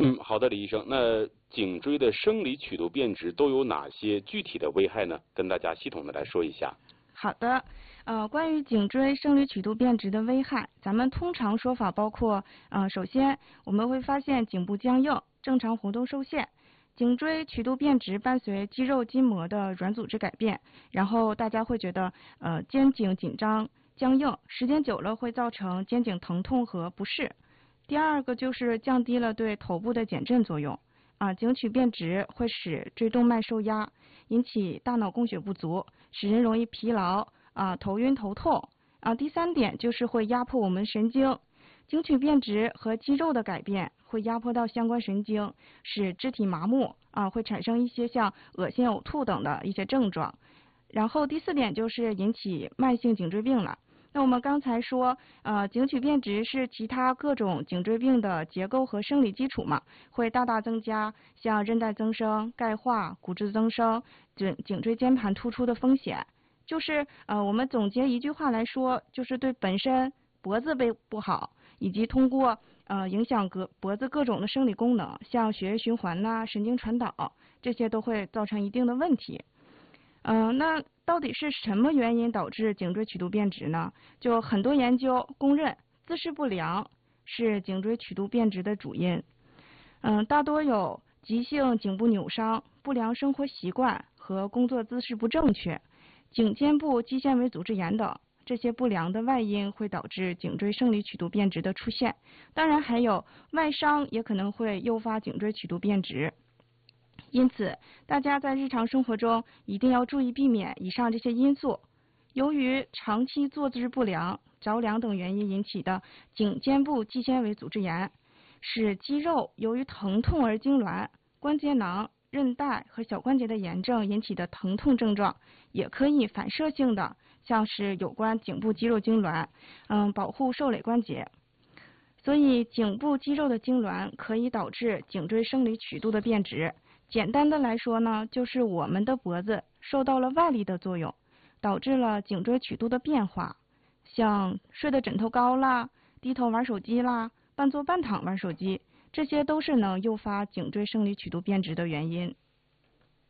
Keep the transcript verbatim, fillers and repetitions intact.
嗯，好的，李医生。那颈椎的生理曲度变直都有哪些具体的危害呢？跟大家系统的来说一下。 好的，呃，关于颈椎生理曲度变直的危害，咱们通常说法包括，呃，首先我们会发现颈部僵硬，正常活动受限。颈椎曲度变直伴随肌肉筋膜的软组织改变，然后大家会觉得，呃，肩颈紧张、僵硬，时间久了会造成肩颈疼痛和不适。第二个就是降低了对头部的减震作用，啊，颈曲变直会使椎动脉受压，引起大脑供血不足，使人容易疲劳、啊头晕头痛。啊，第三点就是会压迫我们神经，颈曲变直和肌肉的改变会压迫到相关神经，使肢体麻木，啊，会产生一些像恶心、呕吐等的一些症状。然后第四点就是引起慢性颈椎病了。那我们刚才说，呃，颈曲变直是其他各种颈椎病的结构和生理基础嘛，会大大增加像韧带增生、钙化、骨质增生、颈颈椎间盘突出的风险。就是呃，我们总结一句话来说，就是对本身脖子被不好，以及通过呃影响各脖子各种的生理功能，像血液循环呐、神经传导，这些都会造成一定的问题。嗯、呃，那到底是什么原因导致颈椎曲度变直呢？就很多研究公认，姿势不良是颈椎曲度变直的主因。嗯，大多有急性颈部扭伤、不良生活习惯和工作姿势不正确、颈肩部肌纤维组织炎等。这些不良的外因会导致颈椎生理曲度变直的出现，当然还有外伤也可能会诱发颈椎曲度变直。因此，大家在日常生活中一定要注意避免以上这些因素。由于长期坐姿不良、着凉等原因引起的颈肩部肌纤维组织炎，使肌肉由于疼痛而痉挛，关节囊、韧带和小关节的炎症引起的疼痛症状，也可以反射性的像是有关颈部肌肉痉挛，嗯，保护受累关节。所以，颈部肌肉的痉挛可以导致颈椎生理曲度的变直。简单的来说呢，就是我们的脖子受到了外力的作用，导致了颈椎曲度的变化，像睡的枕头高啦、低头玩手机啦、半坐半躺玩手机，这些都是能诱发颈椎生理曲度变直的原因。